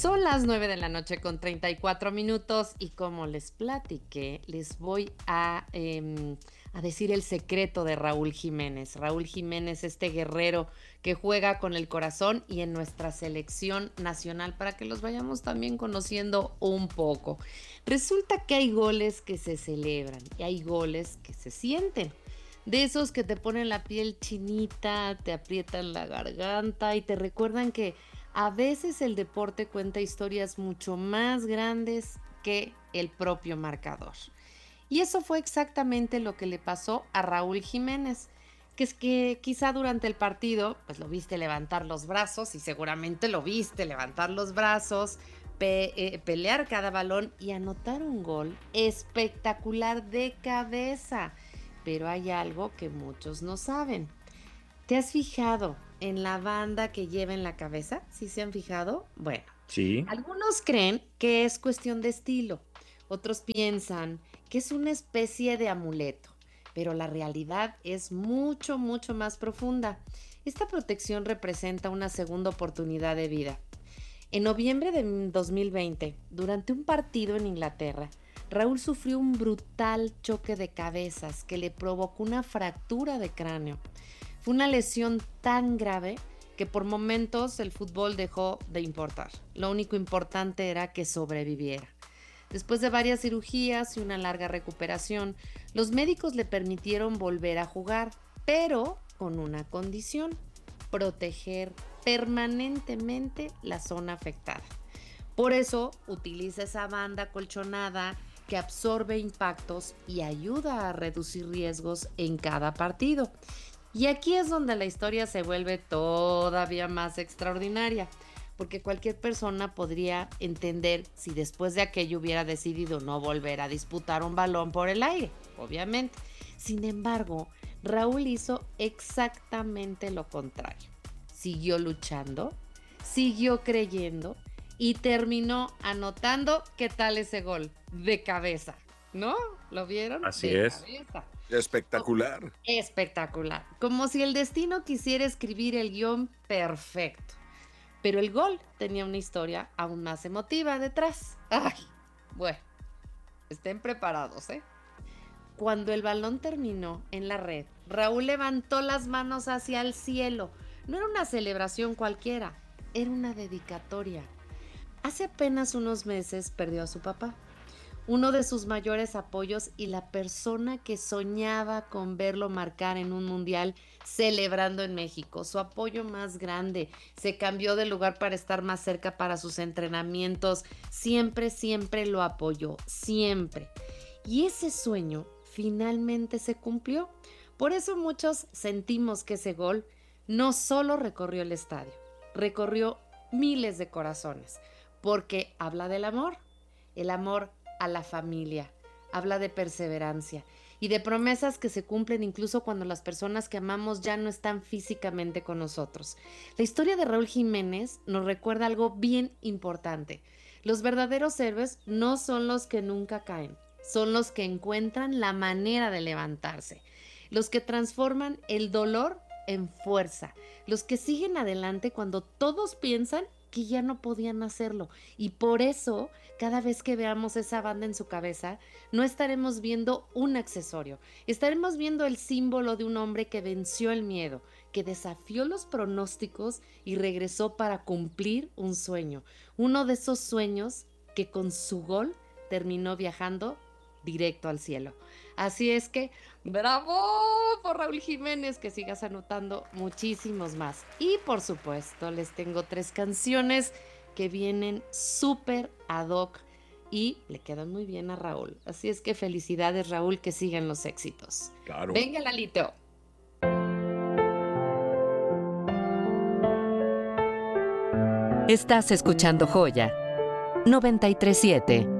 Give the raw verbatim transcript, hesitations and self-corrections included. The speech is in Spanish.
Son las nueve de la noche con treinta y cuatro minutos y como les platiqué, les voy a, eh, a decir el secreto de Raúl Jiménez. Raúl Jiménez, este guerrero que juega con el corazón y en nuestra selección nacional para que los vayamos también conociendo un poco. Resulta que hay goles que se celebran y hay goles que se sienten. De esos que te ponen la piel chinita, te aprietan la garganta y te recuerdan que a veces el deporte cuenta historias mucho más grandes que el propio marcador. Y eso fue exactamente lo que le pasó a Raúl Jiménez, que es que quizá durante el partido, pues lo viste levantar los brazos y seguramente lo viste levantar los brazos, pe eh, pelear cada balón y anotar un gol espectacular de cabeza. Pero hay algo que muchos no saben. ¿Te has fijado en la banda que lleva en la cabeza? ¿Sí se han fijado? Bueno, Sí. algunos creen que es cuestión de estilo, otros piensan que es una especie de amuleto, pero la realidad es mucho, mucho más profunda. Esta protección representa una segunda oportunidad de vida. En noviembre de dos mil veinte, durante un partido en Inglaterra, Raúl sufrió un brutal choque de cabezas que le provocó una fractura de cráneo. Fue una lesión tan grave que por momentos el fútbol dejó de importar. Lo único importante era que sobreviviera. Después de varias cirugías y una larga recuperación, los médicos le permitieron volver a jugar, pero con una condición: proteger permanentemente la zona afectada. Por eso utiliza esa banda colchonada que absorbe impactos y ayuda a reducir riesgos en cada partido. Y aquí es donde la historia se vuelve todavía más extraordinaria, porque cualquier persona podría entender si después de aquello hubiera decidido no volver a disputar un balón por el aire, obviamente. Sin embargo, Raúl hizo exactamente lo contrario. Siguió luchando, siguió creyendo y terminó anotando. ¿Qué tal ese gol? De cabeza, ¿no? ¿Lo vieron? Así De es. cabeza. Espectacular. Espectacular. Como si el destino quisiera escribir el guión perfecto. Pero el gol tenía una historia aún más emotiva detrás. Ay, bueno, estén preparados, ¿eh? Cuando el balón terminó en la red, Raúl levantó las manos hacia el cielo. No era una celebración cualquiera, era una dedicatoria. Hace apenas unos meses perdió a su papá, uno de sus mayores apoyos y la persona que soñaba con verlo marcar en un mundial celebrando en México. Su apoyo más grande. Se cambió de lugar para estar más cerca para sus entrenamientos. Siempre, siempre lo apoyó. Siempre. Y ese sueño finalmente se cumplió. Por eso muchos sentimos que ese gol no solo recorrió el estadio, recorrió miles de corazones, porque habla del amor. El amor a la familia, habla de perseverancia y de promesas que se cumplen incluso cuando las personas que amamos ya no están físicamente con nosotros. La historia de Raúl Jiménez nos recuerda algo bien importante. Los verdaderos héroes no son los que nunca caen, son los que encuentran la manera de levantarse, los que transforman el dolor en fuerza, los que siguen adelante cuando todos piensan que ya no podían hacerlo. Y por eso, cada vez que veamos esa banda en su cabeza, no estaremos viendo un accesorio, estaremos viendo el símbolo de un hombre que venció el miedo, que desafió los pronósticos y regresó para cumplir un sueño. Uno de esos sueños que con su gol terminó viajando directo al cielo. Así es que, ¡bravo por Raúl Jiménez! Que sigas anotando muchísimos más. Y por supuesto, les tengo tres canciones que vienen súper ad hoc y le quedan muy bien a Raúl. Así es que felicidades, Raúl, que sigan los éxitos. Claro. Venga, Lalito. Estás escuchando Joya noventa y tres punto siete.